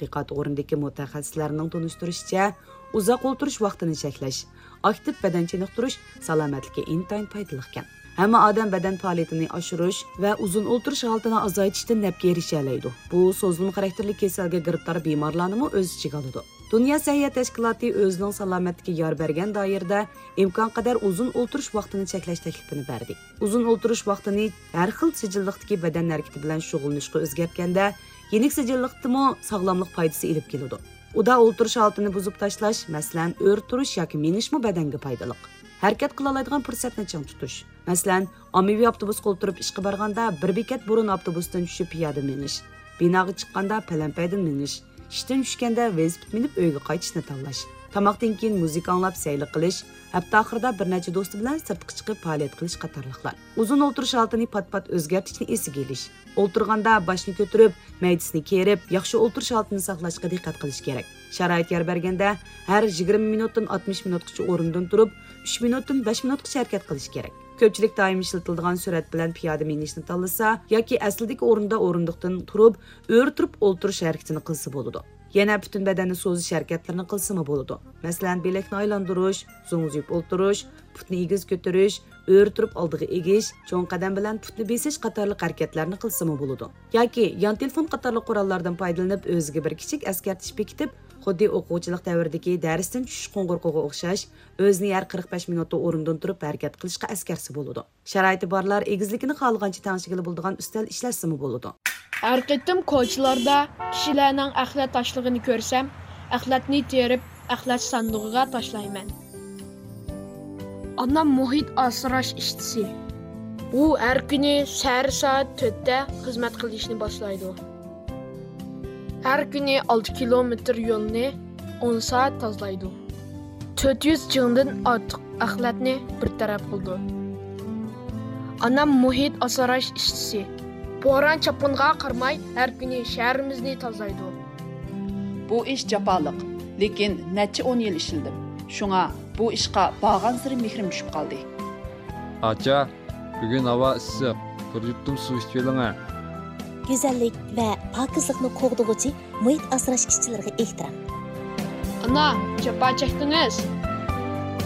tadqiqot o'rnidagi mutaxassislarning tunishtirishicha, uzoq o'tirish vaqtini cheklash, aktiv badan chiniqtirish salomatlikka intayin foydali ekan. Hamma odam badan faoliyatini oshirish va uzun o'tirish holatini azaytishdan nafga erisha oladi. Bu so'zilma xarakterli kasalga giribtor bemorlarni o'z ichiga oladi. Dünya Səhiyyə Təşkilatı özünün salomatligiga yor bergan doirada imkon qadar uzun o'tirish vaqtini cheklash taklifini berdi. Uzun o'tirish vaqtini har xil sijillikdagi badan harakati bilan shug'ullanishga o'zgartganda, yenik sijillikdimi sog'lomlik foydasi olib keladi. Uda o'tirish holatini buzib tashlash, masalan, o'rtirish yoki minishmi badanga foydali. Harakat qila oladigan fursatni chang tutish. Masalan, ommaviy avtobusga o'tirib ishga borganda bir bekat burun avtobusdan tushib piyoda minish, binoga chiqqanda palampaydan minish, ishdan tushganda velosiped minib uyga qaytishni tanlash, tamoqdan keyin muzika anglab sayli qilish, hafta oxirida bir necha do'sti bilan sirtqa chiqib faoliyat qilish qatorliqlar. Uzun o'tirish holatini pat-pat o'zgartirishni esiga olish. O'tirganda boshni ko'tarib, maydasini kerib, yaxshi o'tirish holatini saqlashga diqqat qilish kerak. Sharoit yor berganda har 20 minutdan 60 minutgacha o'rindan turib, 3 minutdan 5 minutgacha harakat qilish kerak. Ko'pchilik doim ishlatiladigan surat bilan piyoda minishni tanlasa yoki aslidagi o'rinda o'rindiqdan turib, o'rtirib o'tirish harakatini qilsa bo'ladi. Yana butun badanni so'zish harakatlarini qilsa bo'ladi. Masalan, belakni aylantirish, zo'ngzib o'tirish, putni egiz ko'tarish, o'rtirib oldiga egish, cho'ng qadam bilan putni besish qatorli harakatlarni qilsa bo'ladi. Yoki yon telefon qatorli qurollardan foydalanib o'ziga bir kichik eskartish bekitib, xuddi o'quvchilik davridagi darsdan tushish qo'ng'irqo'ga o'xshash, o'zini har 45 minutda o'rindan turib harakat qilishga askarsi bo'ladi. Sharoiti borlar egizlikni xohlagancha tangshigili bo'ladigan ustal ishlasimi bo'ladi. Har qitim ko'chalarda kishilarning axlat tashlig'ini ko'rsam, axlatni terib, axlat sandig'iga tashlayman. Onam muhit asrash ishtisi. U har kuni soat 4 da xizmat qilishni boshlaydi. Har kuni 6 kilometr yo'lni 10 soat tozalaydi. 400 jingdan ortiq axlatni bir taraf qildi. Onam muhit asrash ishtisi. Bo'ron chapinga qarmay har kuni shahrimizni tozalaydi. Bu ish jafoliq, lekin necha 10 yil ishildim. Shunga bu ishqa bag'an siri mehrim tushib qoldi. Acha, bugun havo issiq. Bir yuttum suv ichib oling. Güzellik ve pakizlikni qo'g'dug'uchi muhit asrash ishchilariga ehtirom. Ana, jafo chekdingiz.